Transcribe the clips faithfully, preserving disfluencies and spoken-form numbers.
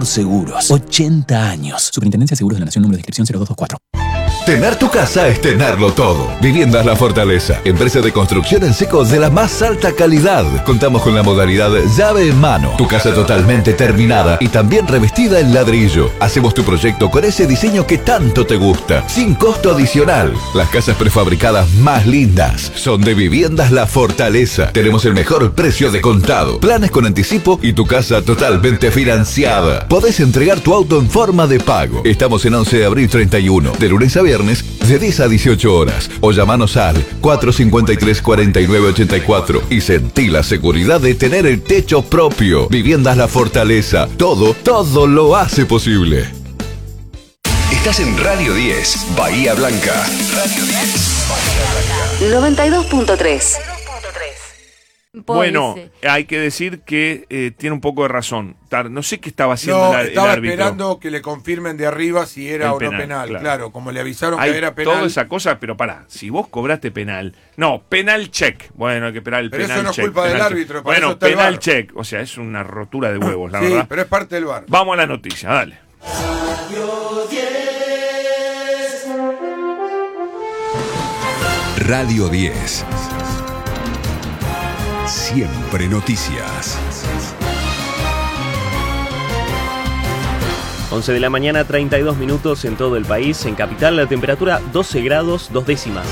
Seguros. ochenta años. Superintendencia de Seguros de la Nación, número de inscripción cero dos dos cuatro. Tener tu casa es tenerlo todo. Viviendas La Fortaleza, empresa de construcción en seco de la más alta calidad. Contamos con la modalidad llave en mano. Tu casa totalmente terminada y también revestida en ladrillo. Hacemos tu proyecto con ese diseño que tanto te gusta, sin costo adicional. Las casas prefabricadas más lindas son de Viviendas La Fortaleza. Tenemos el mejor precio de contado, planes con anticipo y tu casa totalmente financiada. Podés entregar tu auto en forma de pago. Estamos en once de abril treinta y uno, de lunes a viernes, de diez a dieciocho horas. O llamanos al cuatro cinco tres, cuatro nueve ocho cuatro y sentí la seguridad de tener el techo propio. Viviendas La Fortaleza. Todo, todo lo hace posible. Estás en Radio diez, Bahía Blanca. Radio diez, Bahía Blanca. noventa y dos punto tres. Bueno, hay que decir que eh, tiene un poco de razón. No sé qué estaba haciendo no, el, estaba el árbitro. esperando que le confirmen de arriba si era El o penal, no penal. Claro. claro. Como le avisaron Hay que era penal. toda esa cosa, pero pará, si vos cobraste penal. No, penal check. Bueno, hay que esperar el pero penal eso no es check. culpa del check. árbitro. Bueno, eso está el penal V A R. check. O sea, es una rotura de huevos, la sí, verdad. pero es parte del V A R. Vamos a la noticia, dale. Radio diez. Siempre noticias. once de la mañana, treinta y dos minutos en todo el país. En Capital, la temperatura doce grados, dos décimas.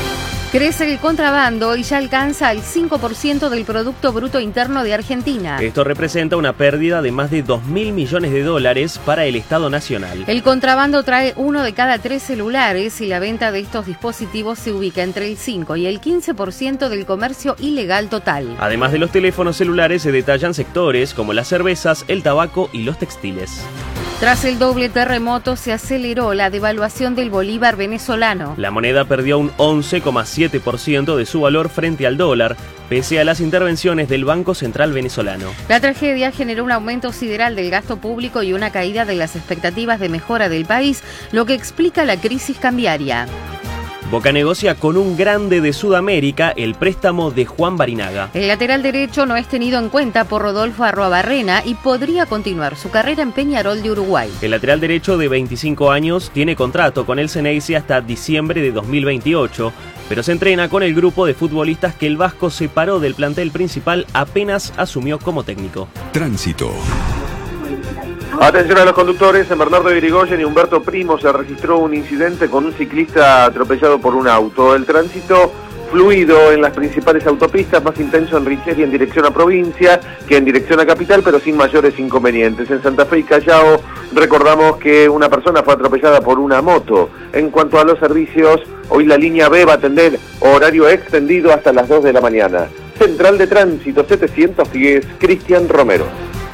Crece el contrabando y ya alcanza el cinco por ciento del Producto Bruto Interno de Argentina. Esto representa una pérdida de más de dos mil millones de dólares para el Estado Nacional. El contrabando trae uno de cada tres celulares y la venta de estos dispositivos se ubica entre el cinco y el quince por ciento del comercio ilegal total. Además de los teléfonos celulares, se detallan sectores como las cervezas, el tabaco y los textiles. Tras el doble terremoto se aceleró la devaluación del bolívar venezolano. La moneda perdió un once coma siete por ciento de su valor frente al dólar, pese a las intervenciones del Banco Central venezolano. La tragedia generó un aumento sideral del gasto público y una caída de las expectativas de mejora del país, lo que explica la crisis cambiaria. Boca negocia con un grande de Sudamérica el préstamo de Juan Barinaga. El lateral derecho no es tenido en cuenta por Rodolfo Arruabarrena y podría continuar su carrera en Peñarol de Uruguay. El lateral derecho de veinticinco años tiene contrato con el Xeneize hasta diciembre de dos mil veintiocho, pero se entrena con el grupo de futbolistas que el vasco separó del plantel principal apenas asumió como técnico. Tránsito. Atención a los conductores, en Bernardo de Irigoyen y Humberto Primo se registró un incidente con un ciclista atropellado por un auto. El tránsito fluido en las principales autopistas, más intenso en Richeri en dirección a provincia que en dirección a capital, pero sin mayores inconvenientes. En Santa Fe y Callao recordamos que una persona fue atropellada por una moto. En cuanto a los servicios, hoy la línea B va a atender horario extendido hasta las dos de la mañana. Central de Tránsito setecientos diez, Cristian Romero.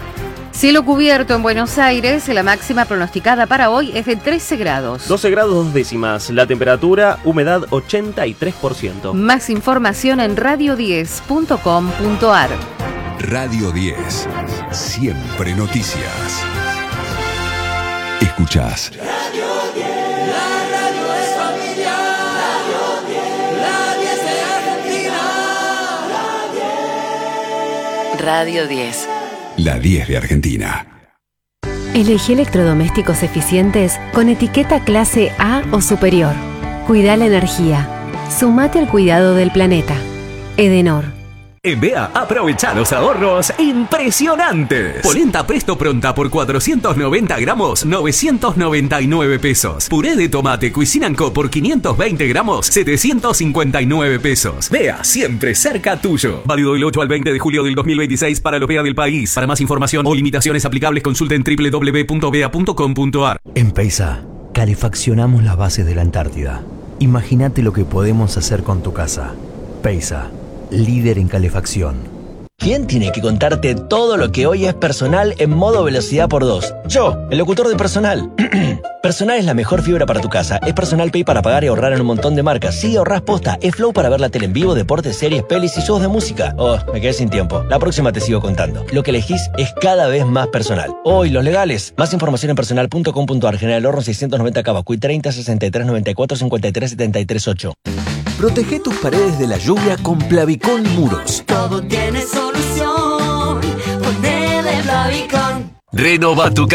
Cielo cubierto en Buenos Aires, la máxima pronosticada para hoy es de trece grados. doce grados dos décimas, la temperatura, humedad ochenta y tres por ciento. Más información en radio diez punto com punto ar. Radio diez, siempre noticias. Escuchás. Radio diez, la radio es familia. Radio diez, la diez de Argentina. Radio diez. La diez de Argentina. Elegí electrodomésticos eficientes con etiqueta clase A o superior. Cuida la energía. Sumate al cuidado del planeta. Edenor. En B E A, aprovecha los ahorros impresionantes. Polenta Presto Pronta por cuatrocientos noventa gramos, novecientos noventa y nueve pesos. Puré de tomate Cuisinant Co por quinientos veinte gramos, setecientos cincuenta y nueve pesos. B E A, siempre cerca tuyo. Válido del ocho al veinte de julio del dos mil veintiséis para los B E A del país. Para más información o limitaciones aplicables, consulta en doble u doble u doble u punto b e a punto com punto ar. En Peisa, calefaccionamos las bases de la Antártida. Imagínate lo que podemos hacer con tu casa. Peisa, líder en calefacción. ¿Quién tiene que contarte todo lo que hoy es Personal en modo velocidad por dos? Yo, el locutor de Personal. Personal es la mejor fibra para tu casa. Es Personal Pay para pagar y ahorrar en un montón de marcas. Sí, ahorrás posta. Es Flow para ver la tele en vivo, deportes, series, pelis y shows de música. Oh, me quedé sin tiempo. La próxima te sigo contando. Lo que elegís es cada vez más personal. Hoy, oh, los legales. Más información en personal punto com punto ar. General Horno seiscientos noventa Cavacuy treinta sesenta y tres noventa y cuatro cincuenta y tres setenta y tres ocho. Protege tus paredes de la lluvia con Plavicón Muros. Todo tiene solución. Ponele Plavicón. Renova tu